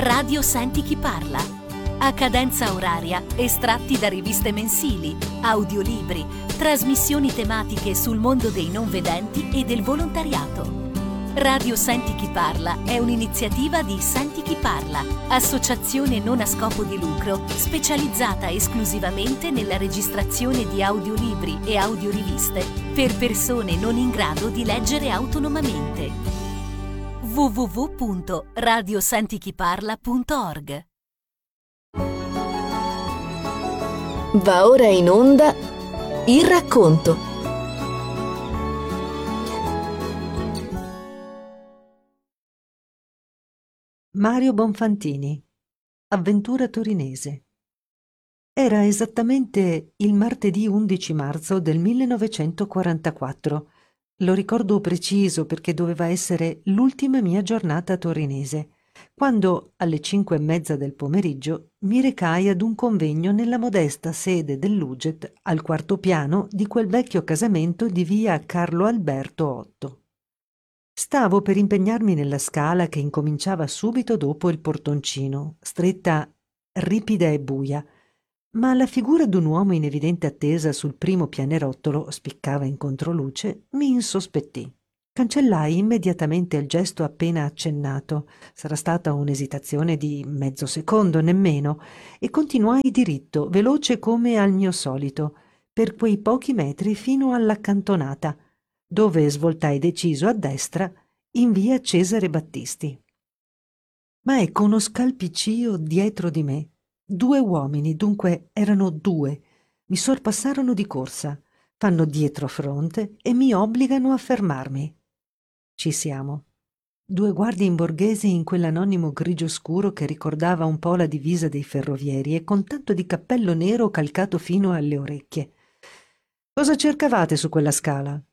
Radio Senti chi parla. A cadenza oraria, estratti da riviste mensili, audiolibri, trasmissioni tematiche sul mondo dei non vedenti e del volontariato. Radio Senti chi parla è un'iniziativa di Senti chi parla, associazione non a scopo di lucro specializzata esclusivamente nella registrazione di audiolibri e audioriviste per persone non in grado di leggere autonomamente. www.radiosentichiparla.org. Va ora in onda Il racconto. Mario Bonfantini, Avventura torinese. Era esattamente il martedì 11 marzo del 1944. Lo ricordo preciso perché doveva essere l'ultima mia giornata torinese, quando alle 5:30 del pomeriggio mi recai ad un convegno nella modesta sede dell'UGET al quarto piano di quel vecchio casamento di via Carlo Alberto 8. Stavo per impegnarmi nella scala che incominciava subito dopo il portoncino, stretta, ripida e buia, ma la figura d'un uomo in evidente attesa sul primo pianerottolo spiccava in controluce, mi insospettì. Cancellai immediatamente il gesto appena accennato, sarà stata un'esitazione di mezzo secondo nemmeno, e continuai diritto, veloce come al mio solito, per quei pochi metri fino all'accantonata, dove svoltai deciso a destra in via Cesare Battisti. Ma ecco uno scalpiccio dietro di me. 2 uomini, dunque erano 2, mi sorpassarono di corsa, fanno dietro fronte e mi obbligano a fermarmi. Ci siamo. 2 guardie in borghese in quell'anonimo grigio scuro che ricordava un po' la divisa dei ferrovieri e con tanto di cappello nero calcato fino alle orecchie. Cosa cercavate su quella scala?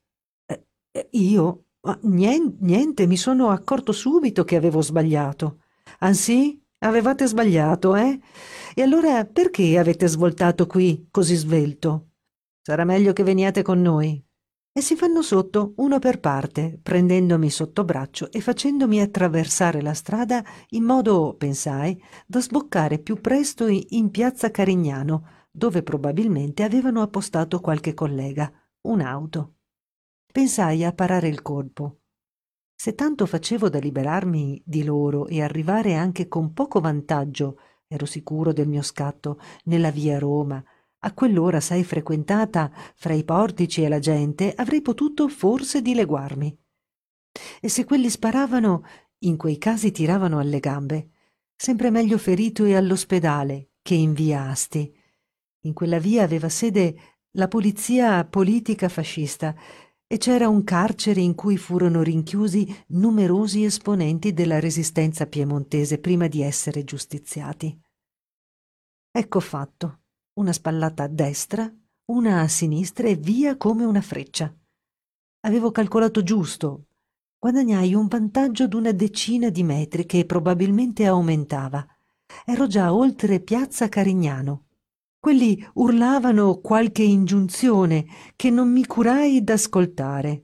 Io? Niente, mi sono accorto subito che avevo sbagliato. Ah sì? Avevate sbagliato, eh? E allora perché avete svoltato qui così svelto? Sarà meglio che veniate con noi. E si fanno sotto, uno per parte, prendendomi sotto braccio e facendomi attraversare la strada in modo, pensai, da sboccare più presto in piazza Carignano, dove probabilmente avevano appostato qualche collega, un'auto. Pensai a parare il colpo. Se tanto facevo da liberarmi di loro e arrivare anche con poco vantaggio, ero sicuro del mio scatto, nella via Roma, a quell'ora assai frequentata fra i portici e la gente, avrei potuto forse dileguarmi. E se quelli sparavano, in quei casi tiravano alle gambe. Sempre meglio ferito e all'ospedale che in via Asti. In quella via aveva sede la polizia politica fascista e c'era un carcere in cui furono rinchiusi numerosi esponenti della resistenza piemontese prima di essere giustiziati. Ecco fatto, una spallata a destra, una a sinistra e via come una freccia. Avevo calcolato giusto, guadagnai un vantaggio d'una decina di metri che probabilmente aumentava. Ero già oltre piazza Carignano. Quelli urlavano qualche ingiunzione che non mi curai d'ascoltare.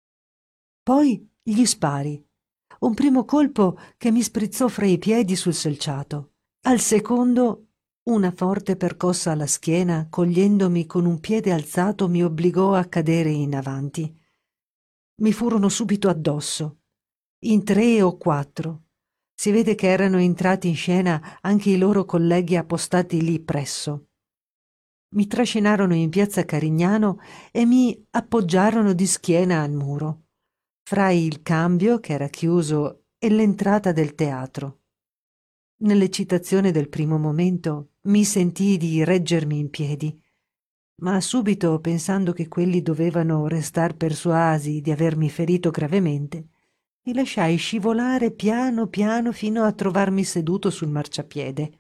Poi gli spari. Un primo colpo che mi sprizzò fra i piedi sul selciato. Al secondo, una forte percossa alla schiena, cogliendomi con un piede alzato, mi obbligò a cadere in avanti. Mi furono subito addosso, in 3 o 4. Si vede che erano entrati in scena anche i loro colleghi appostati lì presso. Mi trascinarono in piazza Carignano e mi appoggiarono di schiena al muro, fra il cambio, che era chiuso, e l'entrata del teatro. Nell'eccitazione del primo momento mi sentii di reggermi in piedi, ma subito, pensando che quelli dovevano restar persuasi di avermi ferito gravemente, mi lasciai scivolare piano piano fino a trovarmi seduto sul marciapiede.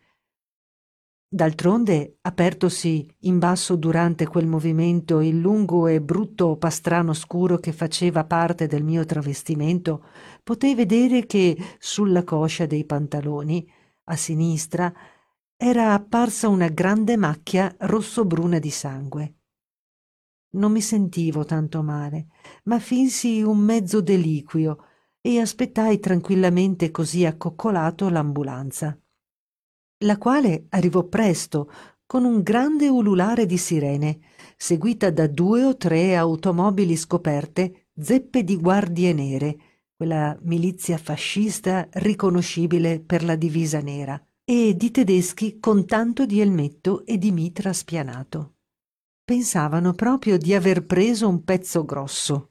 D'altronde, apertosi in basso durante quel movimento il lungo e brutto pastrano scuro che faceva parte del mio travestimento, potei vedere che sulla coscia dei pantaloni, a sinistra, era apparsa una grande macchia rosso-bruna di sangue. Non mi sentivo tanto male, ma finsi un mezzo deliquio e aspettai tranquillamente così accoccolato l'ambulanza, la quale arrivò presto con un grande ululare di sirene, seguita da 2 o 3 automobili scoperte, zeppe di guardie nere, quella milizia fascista riconoscibile per la divisa nera, e di tedeschi con tanto di elmetto e di mitra spianato. Pensavano proprio di aver preso un pezzo grosso.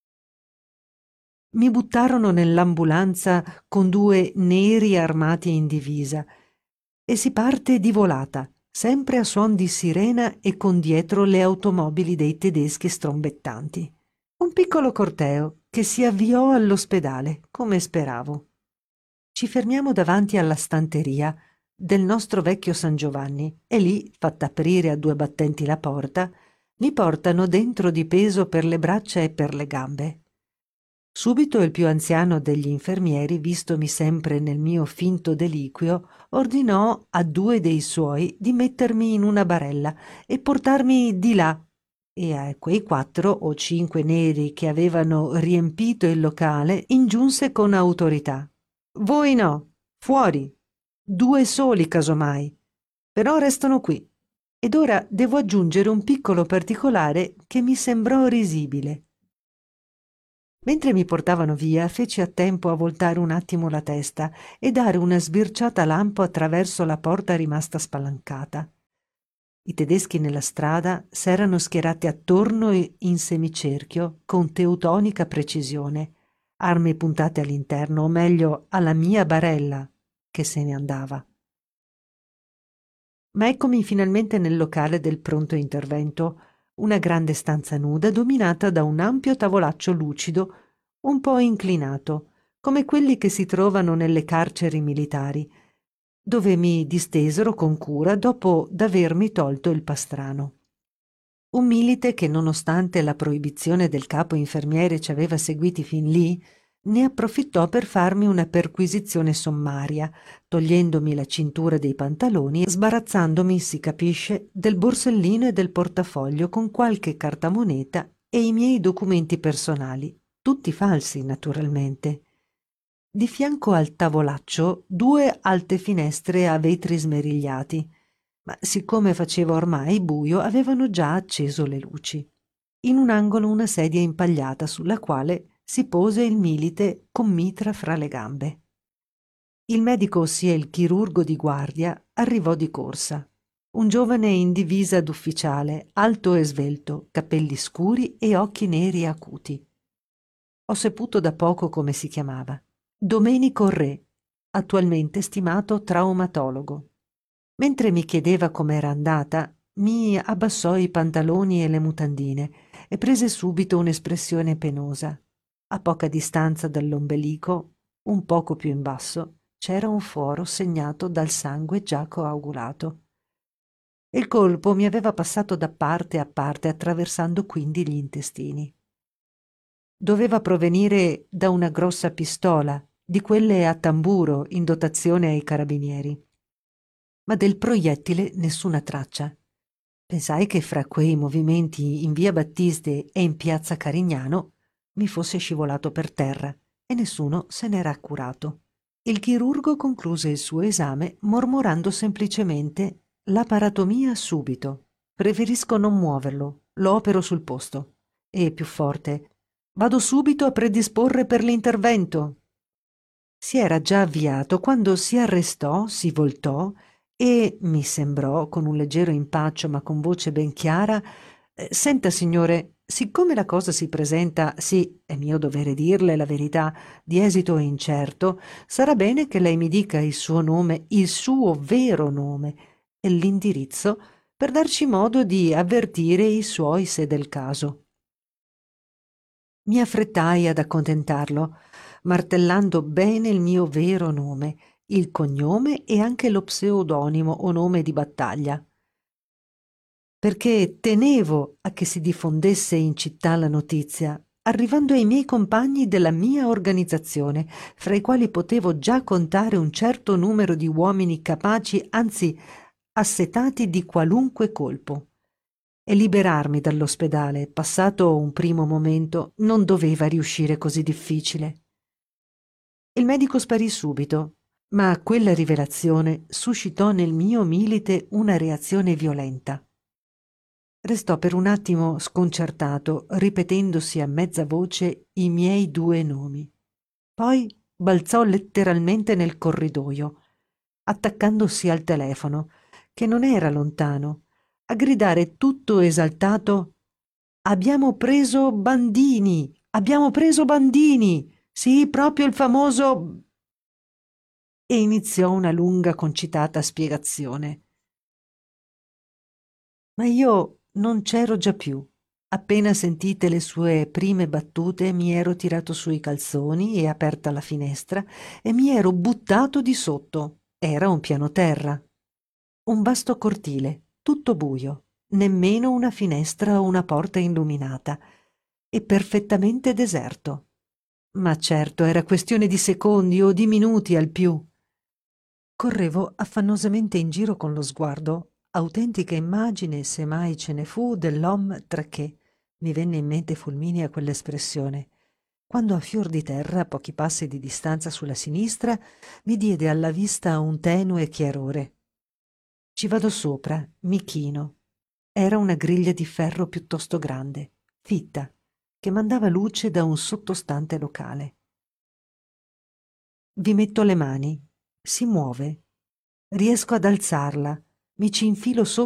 Mi buttarono nell'ambulanza con 2 neri armati in divisa e si parte di volata, sempre a suon di sirena e con dietro le automobili dei tedeschi strombettanti. Un piccolo corteo che si avviò all'ospedale, come speravo. Ci fermiamo davanti alla stanteria del nostro vecchio San Giovanni e lì, fatta aprire a 2 battenti la porta, mi portano dentro di peso per le braccia e per le gambe. Subito il più anziano degli infermieri, vistomi sempre nel mio finto deliquio, ordinò a 2 dei suoi di mettermi in una barella e portarmi di là, e a quei 4 o 5 neri che avevano riempito il locale ingiunse con autorità: «Voi no, fuori, 2 soli casomai, però restano qui». Ed ora devo aggiungere un piccolo particolare che mi sembrò risibile. Mentre mi portavano via, feci a tempo a voltare un attimo la testa e dare una sbirciata lampo attraverso la porta rimasta spalancata. I tedeschi nella strada s'erano schierati attorno in semicerchio con teutonica precisione, armi puntate all'interno, o meglio alla mia barella, che se ne andava. Ma eccomi finalmente nel locale del pronto intervento, una grande stanza nuda dominata da un ampio tavolaccio lucido un po' inclinato, come quelli che si trovano nelle carceri militari, dove mi distesero con cura dopo d'avermi tolto il pastrano. Un milite che, nonostante la proibizione del capo infermiere ci aveva seguiti fin lì, ne approfittò per farmi una perquisizione sommaria, togliendomi la cintura dei pantaloni e sbarazzandomi, si capisce, del borsellino e del portafoglio con qualche cartamoneta e i miei documenti personali, tutti falsi naturalmente. Di fianco al tavolaccio 2 alte finestre a vetri smerigliati, ma siccome faceva ormai buio avevano già acceso le luci. In un angolo una sedia impagliata sulla quale si pose il milite con mitra fra le gambe. Il medico, ossia il chirurgo di guardia, arrivò di corsa. Un giovane in divisa d'ufficiale, alto e svelto, capelli scuri e occhi neri acuti. Ho saputo da poco come si chiamava. Domenico Re, attualmente stimato traumatologo. Mentre mi chiedeva com'era andata, mi abbassò i pantaloni e le mutandine e prese subito un'espressione penosa. A poca distanza dall'ombelico, un poco più in basso, c'era un foro segnato dal sangue già coagulato. Il colpo mi aveva passato da parte a parte, attraversando quindi gli intestini. Doveva provenire da una grossa pistola, di quelle a tamburo in dotazione ai carabinieri. Ma del proiettile nessuna traccia. Pensai che fra quei movimenti in via Battiste e in piazza Carignano mi fosse scivolato per terra e nessuno se n'era accurato. Il chirurgo concluse il suo esame mormorando semplicemente: «L'aparatomia subito. Preferisco non muoverlo, lo opero sul posto». E più forte: «Vado subito a predisporre per l'intervento». Si era già avviato quando si arrestò, si voltò e mi sembrò, con un leggero impaccio ma con voce ben chiara: «Senta, signore, siccome la cosa si presenta, sì, è mio dovere dirle la verità, di esito incerto, sarà bene che lei mi dica il suo nome, il suo vero nome e l'indirizzo, per darci modo di avvertire i suoi se del caso». Mi affrettai ad accontentarlo, martellando bene il mio vero nome, il cognome e anche lo pseudonimo o nome di battaglia, perché tenevo a che si diffondesse in città la notizia, arrivando ai miei compagni della mia organizzazione, fra i quali potevo già contare un certo numero di uomini capaci, anzi assetati di qualunque colpo. E liberarmi dall'ospedale, passato un primo momento, non doveva riuscire così difficile. Il medico sparì subito, ma quella rivelazione suscitò nel mio milite una reazione violenta. Restò per un attimo sconcertato, ripetendosi a mezza voce i miei 2 nomi. Poi balzò letteralmente nel corridoio, attaccandosi al telefono, che non era lontano, a gridare tutto esaltato: «Abbiamo preso Bandini! Abbiamo preso Bandini! Sì, proprio il famoso...» E iniziò una lunga concitata spiegazione. Ma io non c'ero già più. Appena sentite le sue prime battute mi ero tirato su i calzoni e aperta la finestra e mi ero buttato di sotto. Era un piano terra. Un vasto cortile, tutto buio, nemmeno una finestra o una porta illuminata, e perfettamente deserto. Ma certo, era questione di secondi o di minuti al più. Correvo affannosamente in giro con lo sguardo, autentica immagine, se mai ce ne fu, dell'homme traqué. Mi venne in mente fulminea quell'espressione, quando a fior di terra, a pochi passi di distanza sulla sinistra, mi diede alla vista un tenue chiarore. Ci vado sopra, mi chino. Era una griglia di ferro piuttosto grande, fitta, che mandava luce da un sottostante locale. Vi metto le mani. Si muove. Riesco ad alzarla. Mi ci infilo sopra